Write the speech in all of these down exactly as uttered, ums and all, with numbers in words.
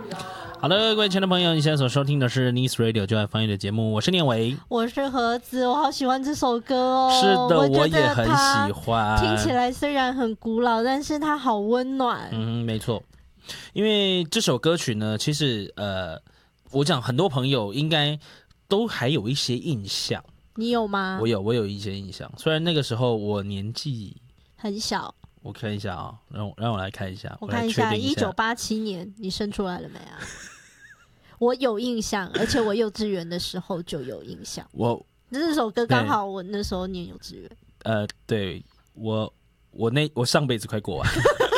好的，各位亲爱的朋友，你现在所收听的是 Nice Radio 就爱翻译的节目，我是念维， 我是盒子，我好喜欢这首歌哦。 是的，我, 我也很喜欢。 听起来虽然很古老，但是它好温暖。 嗯，没错。因为这首歌曲呢，其实呃，我讲很多朋友应该都还有一些印象。 你有吗？ 我有，我有一些印象。虽然那个时候我年纪很小。 我看一下啊、哦，让我让我来看一下， 我看一下，一九八七年你生出来了没啊？我有印象，而且我幼稚园的时候就有印象。 我这首歌刚好我那时候念幼稚园。 呃，对我我那我上辈子快过完。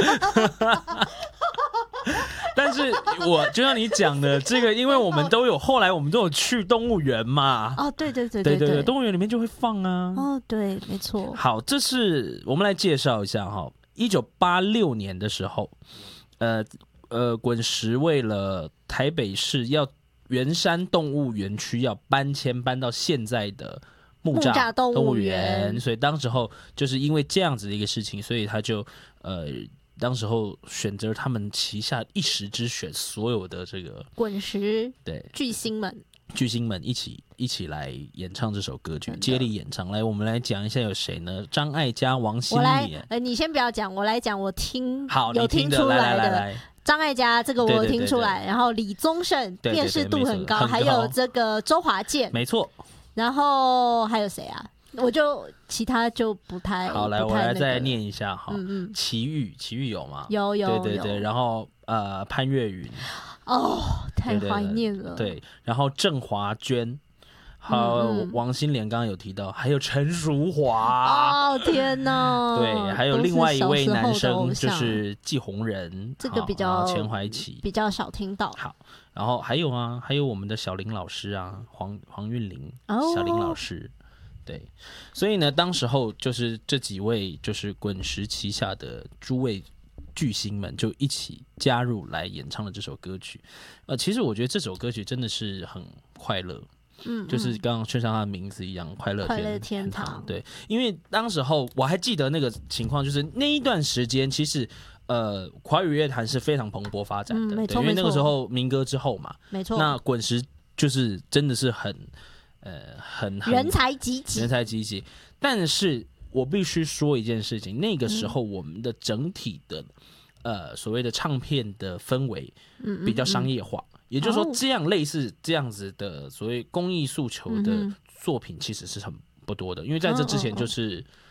但是我就像你讲的这个，因为我们都有后来我们都有去动物园嘛。 哦，对对对对, 对对对，动物园里面就会放啊。 哦，对，没错。 好，这是我们来介绍一下哈。一九八六年的时候，呃呃，滚石为了台北市要圆山动物园区要搬迁搬到现在的木栅动物园，所以当时候就是因为这样子的一个事情，所以他就呃。当时候选择他们旗下一时之选，所有的这个滚石对巨星们， 巨星们一起一起来演唱这首歌曲，接力演唱。来，我们来讲一下有谁呢？张艾嘉、王心凌。 呃，你先不要讲，我来讲。我听好， 有听出来的。 来来来张艾嘉这个我有听出来，对对对对，然后李宗盛辨识度很高，还有这个周华健， 没错。 然后还有谁啊？我就其他就不太好，来、 那個、 我来再念一下哈。 嗯嗯， 齐豫，齐豫有吗？ 有有对对对， 有， 然后呃潘越云， 哦，太怀念了。 对, 对, 对，然后郑华娟，还有王心凌，刚刚有提到，还有陈淑桦。 哦天哪！ 对，还有另外一位男生就是季鸿仁， 这个比较钱怀琪比较少听到。 好，然后还有啊，还有我们的小林老师啊，黄黄韵玲， 哦、 小林老师。对，所以呢，当时候就是这几位就是滚石旗下的诸位巨星们就一起加入来演唱了这首歌曲。呃，其实我觉得这首歌曲真的是很快乐， 嗯, 嗯， 就是刚刚就像它的名字一样，快乐快乐天堂。 对，因为当时候我还记得那个情况，就是那一段时间其实。呃，华语乐坛是非常蓬勃发展的， 嗯、没错， 因为那个时候民歌之后嘛， 没错。 那滚石就是真的是很。呃，很, 很人才济济， 人才济济。但是我必须说一件事情，那个时候我们的整体的、嗯、呃所谓的唱片的氛围比较商业化，嗯嗯嗯，也就是说，这样类似这样子的所谓公益诉求的作品其实是很不多的，因为在这之前就是。哦哦哦